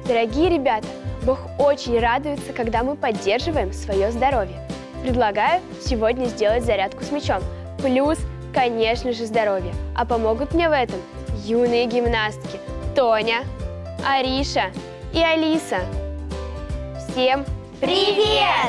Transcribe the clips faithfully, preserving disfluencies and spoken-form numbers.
Дорогие ребята, Бог очень радуется, когда мы поддерживаем свое здоровье. Предлагаю сегодня сделать зарядку с мячом. Плюс, конечно же, здоровье. А помогут мне в этом юные гимнастки Тоня, Ариша и Алиса. Всем привет!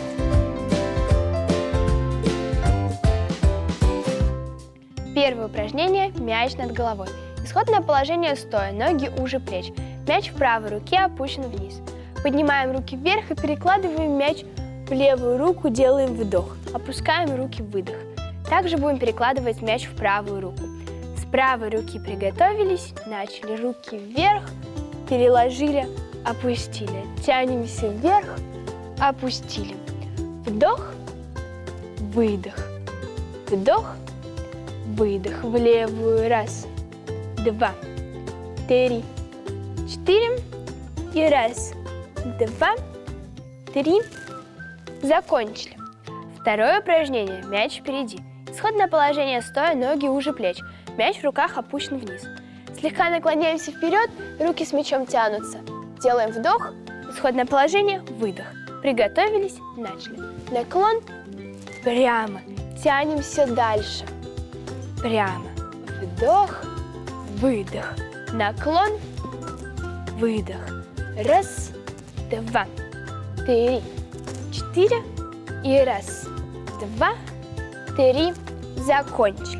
Первое упражнение – мяч над головой. Исходное положение стоя, ноги уже плеч. Мяч в правой руке опущен вниз. Поднимаем руки вверх и перекладываем мяч в левую руку, делаем вдох. Опускаем руки в выдох. Также будем перекладывать мяч в правую руку. С правой руки приготовились, начали руки вверх, переложили, опустили. Тянемся вверх, опустили. Вдох, выдох. Вдох, выдох. В левую. Раз, два, три, четыре. И раз, два, три. Закончили. Второе упражнение. Мяч впереди. Исходное положение стоя, ноги уже плеч. Мяч в руках опущен вниз. Слегка наклоняемся вперед, руки с мячом тянутся. Делаем вдох. Исходное положение. Выдох. Приготовились. Начали. Наклон. Прямо. Тянемся дальше. Прямо. Вдох. Выдох. Наклон. Выдох. Раз, два, три, четыре. И раз, два, три. Закончили.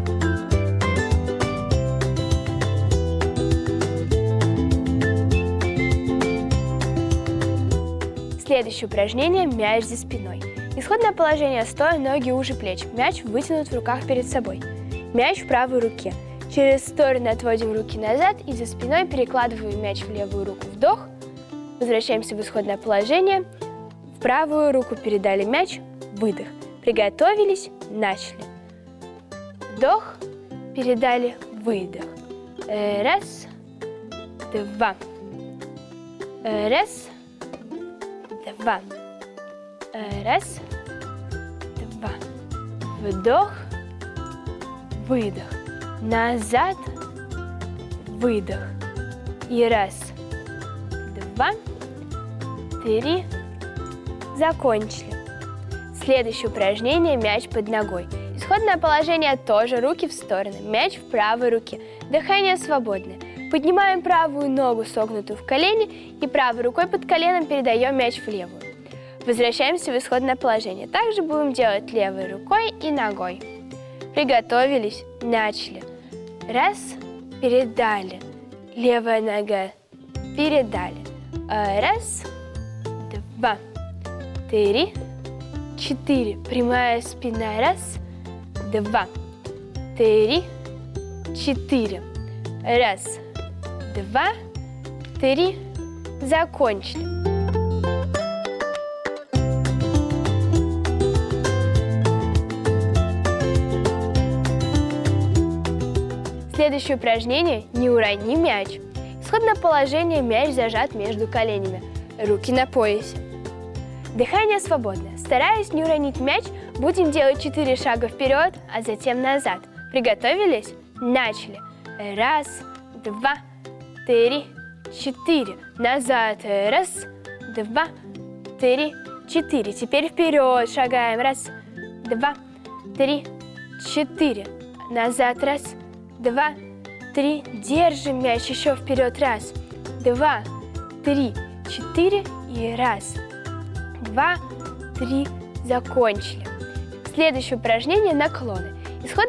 Следующее упражнение – мяч за спиной. Исходное положение стоя, ноги уже плеч. Мяч вытянут в руках перед собой. Мяч в правой руке. Через стороны отводим руки назад и за спиной перекладываем мяч в левую руку. Вдох. Возвращаемся в исходное положение. В правую руку передали мяч. Выдох. Приготовились. Начали. Вдох. Передали. Выдох. Раз. Два. Раз. Два. Раз. Два. Вдох. Выдох. Назад, выдох. И раз, два, три. Закончили. Следующее упражнение – мяч под ногой. Исходное положение тоже руки в стороны. Мяч в правой руке. Дыхание свободное. Поднимаем правую ногу, согнутую в колене, и правой рукой под коленом передаем мяч в левую. Возвращаемся в исходное положение. Также будем делать левой рукой и ногой. Приготовились, начали. Раз, передали. Левая нога, передали. Раз, два, три, четыре. Прямая спина. Раз, два, три, четыре. Раз, два, три. Закончили. Следующее упражнение – не урони мяч. Исходное положение – мяч зажат между коленями. Руки на поясе. Дыхание свободное. Стараясь не уронить мяч, будем делать четыре шага вперед, а затем назад. Приготовились? Начали. Раз, два, три, четыре. Назад. Раз, два, три, четыре. Теперь вперед шагаем. Раз, два, три, четыре. Назад. Раз, два, три. Держим мяч еще вперед. Раз, два, три, четыре. И раз, два, три. Закончили. Следующее упражнение – наклоны. Исходное